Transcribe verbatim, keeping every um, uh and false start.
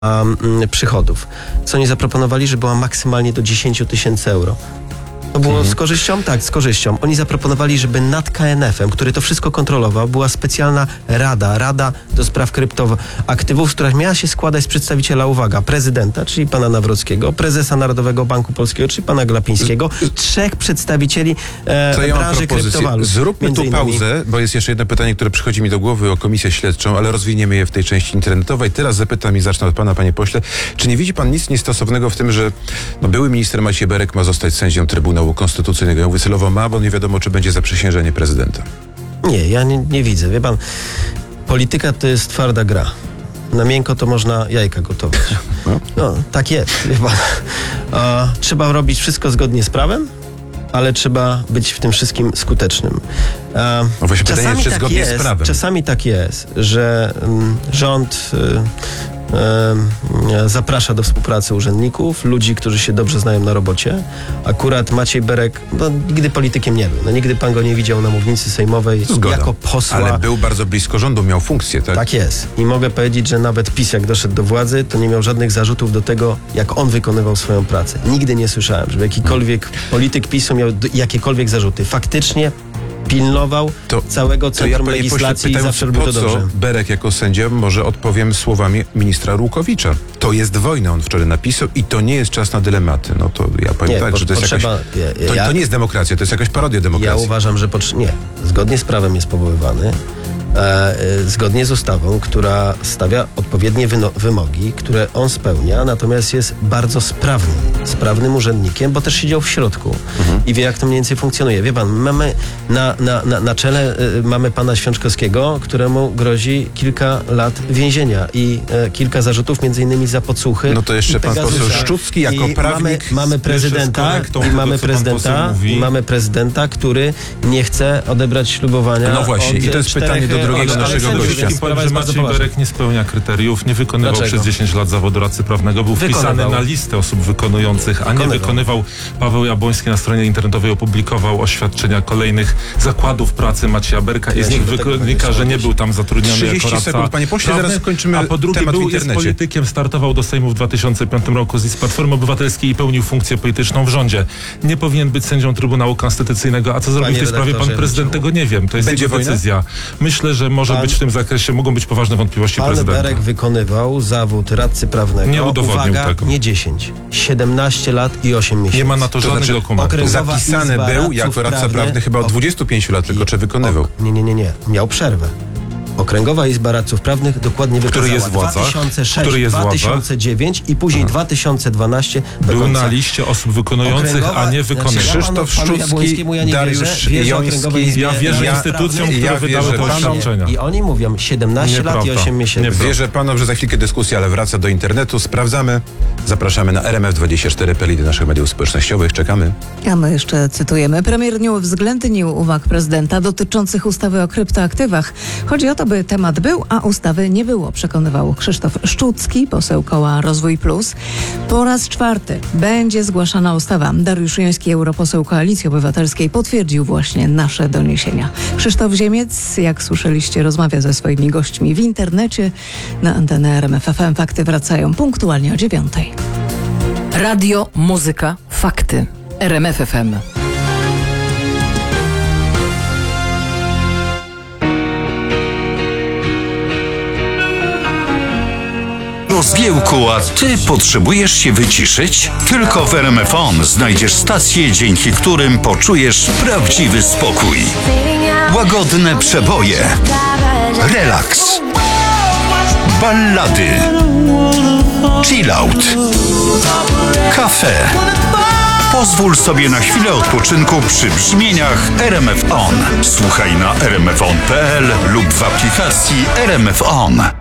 um, przychodów. Co oni zaproponowali, że była maksymalnie do dziesięć tysięcy euro. To było mhm. z korzyścią? Tak, z korzyścią. Oni zaproponowali, żeby nad K N F em, który to wszystko kontrolował, była specjalna rada, rada do spraw kryptoaktywów, która miała się składać z przedstawiciela, uwaga, prezydenta, czyli pana Nawrockiego, prezesa Narodowego Banku Polskiego, czyli pana Glapińskiego, trzech przedstawicieli e, to ja branży kryptowalut. Zróbmy tu pauzę, bo jest jeszcze jedno pytanie, które przychodzi mi do głowy o komisję śledczą, ale rozwiniemy je w tej części internetowej. Teraz zapytam i zacznę od pana, panie pośle. Czy nie widzi pan nic niestosownego w tym, że no, były minister Maciej Berek ma zostać sędzią Trybunału Konstytucyjnego? Ja mówię celowo ma, bo nie wiadomo, czy będzie zaprzysiężenie prezydenta. Nie, ja nie, nie widzę. Wie pan, polityka to jest twarda gra. Na miękko to można jajka gotować. No, no tak jest, wie pan. A, trzeba robić wszystko zgodnie z prawem, ale trzeba być w tym wszystkim skutecznym. A, no właśnie pytanie, czy tak zgodnie jest, z prawem? Czasami tak jest, że mm, rząd... Y, zaprasza do współpracy urzędników, ludzi, którzy się dobrze znają na robocie. Akurat Maciej Berek, no, nigdy politykiem nie był. No, nigdy pan go nie widział na mównicy sejmowej Zgoda. Jako posła. Ale był bardzo blisko rządu, miał funkcję, tak? Tak jest. I mogę powiedzieć, że nawet PiS, jak doszedł do władzy, to nie miał żadnych zarzutów do tego, jak on wykonywał swoją pracę. Nigdy nie słyszałem, żeby jakikolwiek polityk PiSu miał jakiekolwiek zarzuty. Faktycznie pilnował to, całego centrum to ja, legislacji pytam, i zawsze robił to dobrze. Berek jako sędzia, może odpowiem słowami ministra Rukowicza. To jest wojna, on wczoraj napisał i to nie jest czas na dylematy. No to ja powiem nie, tak, po, że to jest potrzeba, jakaś... Ja, to, ja, to nie jest demokracja, to jest jakaś parodia demokracji. Ja uważam, że potrze- nie. Zgodnie z prawem jest powoływany. E, e, zgodnie z ustawą, która stawia odpowiednie wyno- wymogi, które on spełnia, natomiast jest bardzo sprawnym, sprawnym urzędnikiem, bo też siedział w środku mhm. i wie, jak to mniej więcej funkcjonuje. Wie pan, mamy na, na, na, na czele e, mamy pana Świączkowskiego, któremu grozi kilka lat więzienia i e, kilka zarzutów, między innymi za podsłuchy. No to jeszcze pan poseł Szczucki jako I prawnik. Mamy, mamy prezydenta, i mamy prezydenta, i mamy prezydenta, który nie chce odebrać ślubowania. No właśnie, i to jest pytanie do drugiego naszego gościa. Powiem, że Maciej Berek nie spełnia kryteriów, nie wykonywał Dlaczego? przez dziesięć lat zawodu radcy prawnego, był wykonywał. wpisany na listę osób wykonujących, a wykonywał. nie wykonywał. Paweł Jabłoński na stronie internetowej opublikował oświadczenia kolejnych zakładów pracy Macieja Berka i z nich wynika, że nie był tam zatrudniony jako radca sekund, panie pośle, prawny, zaraz kończymy a po drugie temat był w internecie. Jest politykiem, startował do Sejmu w dwa tysiące piątym roku z Platformy Obywatelskiej i pełnił funkcję polityczną w rządzie. Nie powinien być sędzią Trybunału Konstytucyjnego, a co zrobił w tej sprawie pan prezydent, tego nie wiem. To jest Będzie jego wojna? decyzja. Myślę, że może pan... być w tym zakresie, mogą być poważne wątpliwości Pan prezydenta. Berek wykonywał zawód radcy prawnego. Nie udowodnił Uwaga, tego. Nie dziesięć, siedemnaście lat i osiem miesięcy. Nie ma na to, to żadnych znaczy, dokumentów. Zapisany był jako radca prawny chyba od dwudziestu pięciu lat, tylko czy wykonywał? O, nie, nie, nie, nie. Miał przerwę. Okręgowa Izba Radców Prawnych dokładnie wykazała Który jest władza? dwa tysiące sześć, Który jest dwa tysiące dziewięć i później Aha. dwa tysiące dwanaście do Był końca. na liście osób wykonujących, Okręgowa, a nie wykonujących. Znaczy, ja Krzysztof Szczucki, ja nie Dariusz wierzę, Joński. Ja wierzę ja, instytucjom, które ja wydały te oświadczenia. I oni mówią siedemnaście lat i osiem miesięcy. Wierzę panom, że za chwilkę dyskusja, ale wraca do internetu. Sprawdzamy. Zapraszamy na R M F dwadzieścia cztery P L I do naszych mediów społecznościowych. Czekamy. A my jeszcze cytujemy. Premier nie uwzględnił uwag prezydenta dotyczących ustawy o kryptoaktywach. Chodzi o to, by temat był, a ustawy nie było, przekonywał Krzysztof Szczucki, poseł koła Rozwój Plus. Po raz czwarty będzie zgłaszana ustawa. Dariusz Joński, europoseł Koalicji Obywatelskiej, potwierdził właśnie nasze doniesienia. Krzysztof Ziemiec, jak słyszeliście, rozmawia ze swoimi gośćmi w internecie. Na antenę R M F F M fakty wracają punktualnie o dziewiątej. Radio, muzyka, fakty. R M F F M. Zgiełku, a ty potrzebujesz się wyciszyć? Tylko w R M F On znajdziesz stacje, dzięki którym poczujesz prawdziwy spokój. Łagodne przeboje, relaks, ballady, chillout, kafe. Pozwól sobie na chwilę odpoczynku przy brzmieniach R M F On. Słuchaj na r m f on kropka p l lub w aplikacji R M F On.